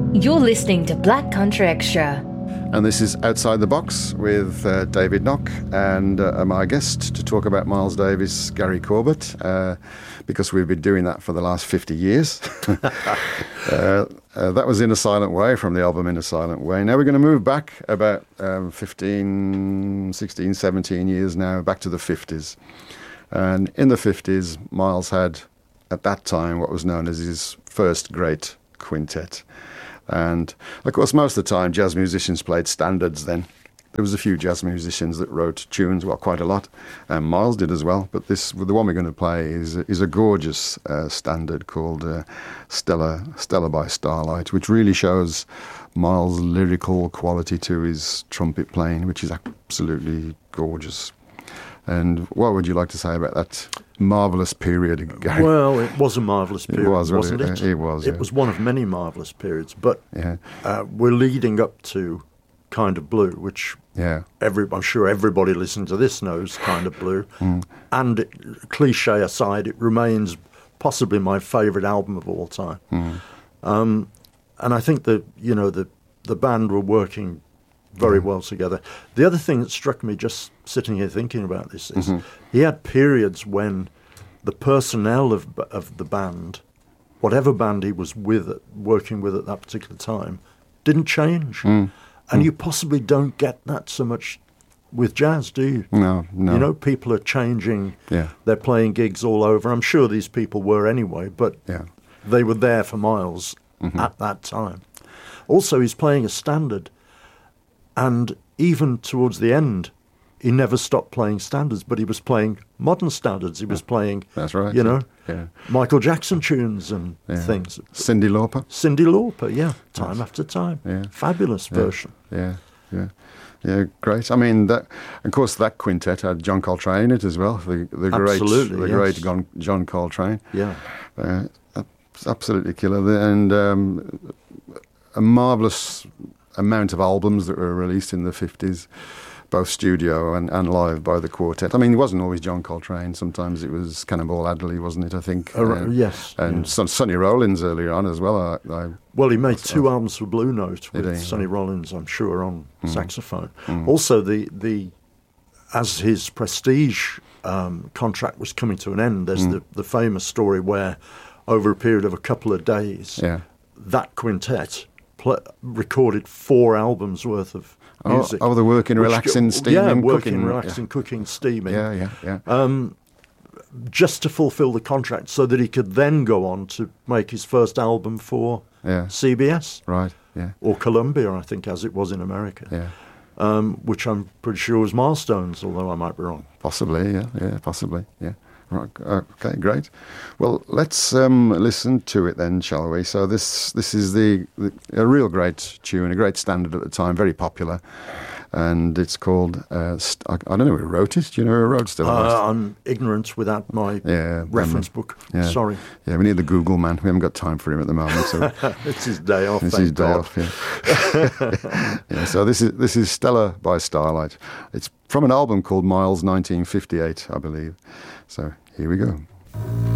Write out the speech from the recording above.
You're listening to Black Country Extra. And this is Outside the Box with David Knock and my guest to talk about Miles Davis, Gary Corbett, because we've been doing that for the last 50 years. That was In a Silent Way, from the album In a Silent Way. Now we're going to move back about 15, 16, 17 years now, back to the 50s. And in the 50s, Miles had, at that time, what was known as his first great quintet. And, of course, most of the time, jazz musicians played standards then. There was a few jazz musicians that wrote tunes, well, quite a lot, and Miles did as well. But the one we're going to play is a gorgeous standard called Stella by Starlight, which really shows Miles' lyrical quality to his trumpet playing, which is absolutely gorgeous. And what would you like to say about that marvellous period, Gary? Well, it was a marvellous period, wasn't it? It was. It was one of many marvellous periods, but we're leading up to Kind of Blue, which I'm sure everybody listening to this knows Kind of Blue. And cliche aside, it remains possibly my favourite album of all time. And I think that, the band were working very well together. The other thing that struck me just sitting here thinking about this is he had periods when the personnel of the band, whatever band he was working with at that particular time, didn't change. And you possibly don't get that so much with jazz, do you? No. People are changing. They're playing gigs all over. I'm sure these people were anyway, but they were there for Miles at that time. Also, he's playing a standard. And even towards the end, he never stopped playing standards, but he was playing modern standards. He was playing, that's right, Michael Jackson tunes and things. Cyndi Lauper, time after time. Fabulous version. Yeah, great. I mean, that, of course, that quintet had John Coltrane in it as well. The great John Coltrane. Yeah, absolutely killer. And a marvellous amount of albums that were released in the 50s, both studio and live by the quartet. I mean, it wasn't always John Coltrane. Sometimes it was Cannonball Adderley, wasn't it, I think? Yes. And Sonny Rollins earlier on as well. Well, he made two albums for Blue Note with Sonny Rollins, I'm sure, on saxophone. Also, as his Prestige contract was coming to an end, there's the famous story where, over a period of a couple of days, that quintet recorded 4 albums worth of music. The working, relaxing, steaming, cooking. Relaxing, cooking, steaming. Yeah. Just to fulfill the contract so that he could then go on to make his first album for CBS. Right, yeah. Or Columbia, I think, as it was in America. Yeah. Which I'm pretty sure was Milestones, although I might be wrong. Possibly, possibly. Right, okay, great. Well, let's listen to it then, shall we? So this is a real great tune, a great standard at the time, very popular, and it's called, I don't know who wrote it. Do you know who wrote Stella? I'm ignorant without my reference book. Yeah. Sorry. Yeah, we need the Google man. We haven't got time for him at the moment. So it's his day off. It's his day off, yeah. So this is Stella by Starlight. It's from an album called Miles 1958, I believe. So here we go.